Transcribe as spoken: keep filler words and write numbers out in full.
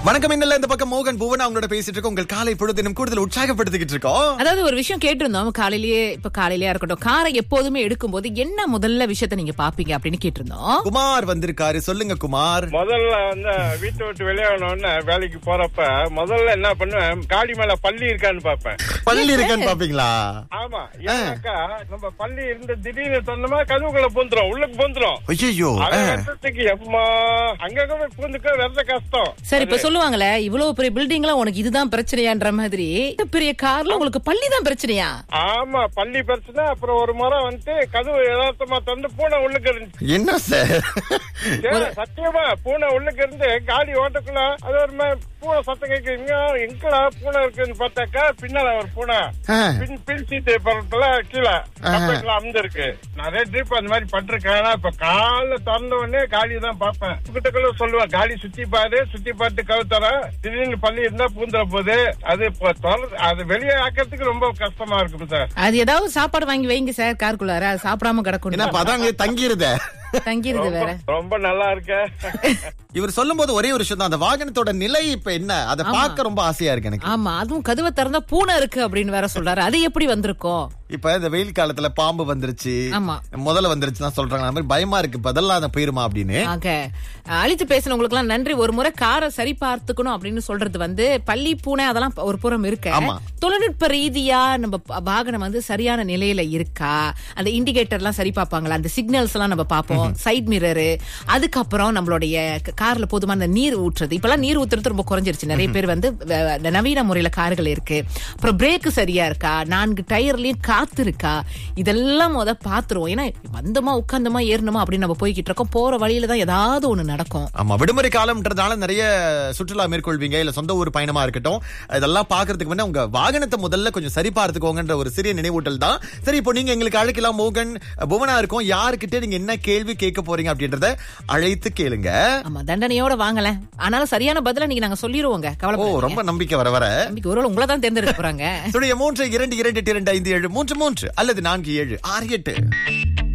வணக்கம். இன்னல இந்த பக்கம் மோகன் புவனா அவங்களோட பேசிட்டு இருக்கோம். உங்கள் காலை பொழுதினும் கூடுதல் உற்சாகப்படுத்திக்கிட்டு இருக்கோம். அதாவது ஒரு விஷயம் கேட்டிருந்தோம் காலையிலேயே. இப்ப காலையிலேயே இருக்கட்டும், காரை எப்போதுமே எடுக்கும் போது என்ன முதல்ல விஷயத்த நீங்க பாப்பீங்க அப்படின்னு கேட்டிருந்தோம். குமார் வந்திருக்காரு. சொல்லுங்க குமார். முதல்ல வந்து வீட்டை விட்டு வெளியாகணும்னு வேலைக்கு போறப்ப முதல்ல என்ன பண்ணுவேன், காடி மேல பள்ளி இருக்கான்னு பாப்பேன். பள்ளி இருக்கான்னு பாப்பீங்களா? ஆமா, ஏன்னாக்கா நம்ம பள்ளி இருந்து திடீர்னு சொன்னோமா கதவுக்குள்ள பூந்துரும், உள்ளுக்கு பூந்துரும். ஐயோ, எம்மா அங்க போய் பூந்துக்க வெறுத கஷ்டம். சரி, இப்ப சொல்லுவாங்களே இவ்வளவு பெரிய பில்டிங்ல உனக்கு இதுதான் பிரச்சனையான்ற மாதிரி, பெரிய கார்ல உங்களுக்கு பள்ளி தான் பிரச்சனையா? ஆமா, பள்ளி பிரச்சனை. அப்புறம் ஒரு முறை வந்து கதவு யதார்த்தமா தந்து பூனை உள்ளுக்கு இருந்துச்சு. என்ன சார் சத்தியமா பூனை உள்ளுக்கு இருந்து காடி ஓட்டக்குள்ள அது ஒரு பூனை சத்தம் கேட்குறீங்க. எங்கடா பூனை இருக்குன்னு பார்த்தாக்கா பின்னால ஒரு பூனை பின் பின் சீட்டு பக்கத்துல கீழே அமர்ந்து இருக்கு. நிறைய ட்ரிப் அந்த மாதிரி பட்டிருக்கேன். இப்ப கால திறந்த உடனே காடி தான் பாப்பேன். கிட்டக்குள்ள சொல்லுவேன், காடி சுத்தி பாரு, சுத்தி பார்த்து கவுத்தர திடீர்னு பள்ளி இருந்தா பூந்துற போது அது அது வெளியே ஆக்கிறதுக்கு ரொம்ப கஷ்டமா இருக்கும் சார். அது ஏதாவது சாப்பாடு வாங்கி வைங்க சார் காருக்குள்ளார, அது சாப்பிடாம கிடக்கும். தங்கிருத தங்கிருது வேற. ரொம்ப நல்லா இருக்க. இவர் சொல்லும் போது ஒரே ஒரு விஷயம் தான், அந்த வாகனத்தோட நிலை இப்ப என்ன அதை பார்க்க ரொம்ப ஆசையா இருக்கு எனக்கு. ஆமா, அதுவும் கதவை திறந்தா பூனை இருக்கு அப்படின்னு வேற சொல்றாரு. அது எப்படி வந்திருக்கும்? இப்ப இந்த வெயில் காலத்துல பாம்பு வந்துருச்சு, ஆமா முதல்ல வந்துருச்சு தான் சொல்றாங்க. அந்த மாதிரி பயமா இருக்கு, இப்ப அதெல்லாம் அதை போயிருமா அப்படின்னு. அழித்து பேசினவங்களுக்கு எல்லாம் நன்றி. ஒரு முறை காரை சரி பார்த்துக்கணும் அப்படின்னு சொல்றது வந்து பள்ளி பூனை அதெல்லாம் ஒரு புறம் இருக்கு. தொழில்நுட்ப ரீதியா நம்ம வாகனம் வந்து சரியான நிலையில இருக்கா, அந்த இண்டிகேட்டர் எல்லாம் சரி பார்ப்பாங்களா, அந்த சிக்னல்ஸ் எல்லாம் நம்ம பார்ப்போம், சைட் மிரரு, அதுக்கப்புறம் நம்மளுடைய கார்ல போதுமான நீர் ஊற்றுறது. இப்பெல்லாம் நீர் ஊத்துறது ரொம்ப குறைஞ்சிருச்சு. நிறைய பேர் வந்து நவீன முறையில கார்கள் இருக்கு. அப்புறம் பிரேக் சரியா இருக்கா, நான்கு டயர்லயும் காத்து இருக்கா, இதெல்லாம் முத பாத்துருவோம். ஏன்னா வந்தமா உட்கார்ந்தமா ஏறணுமா அப்படின்னு நம்ம போய்கிட்டு இருக்கோம். போற வழியில தான் ஏதாவது ஒண்ணு நடக்கும். ஆமா, விடுமுறை காலம்ன்றதால நிறைய சுற்றுலா மேற்கொள்வீங்க, இல்ல சொந்த ஊர் பயணமா இருக்கட்டும். இதெல்லாம் பாக்குறதுக்கு முன்ன உங்க வாகனத்தை முதல்ல கொஞ்சம் சரி பார்த்துக்கோங்கன்ற ஒரு சிறிய நினைவூட்டல் தான். சரி, இப்போ நீங்க எங்களுக்கு அழைக்கலாம். மோகன் புவனா இருக்கும், யாருக்கிட்ட நீங்க என்ன கேள்வி கேட்க போறீங்க அப்படின்றத அழைத்து கேளுங்க. ஆமா, தண்டனையோட வாங்கல, ஆனாலும் சரியான பதில நீங்க நாங்க சொல்லிடுவோங்க. கவலை. ரொம்ப நம்பிக்கை வர வர ஒருவேளை உங்களை தான் தேர்ந்தெடுக்க போறாங்க. மூன்று இரண்டு இரண்டு இரண்டு ஐந்து ஏழு மூன்று மூன்று அல்லது நான்கு ஏழு ஆறு எட்டு.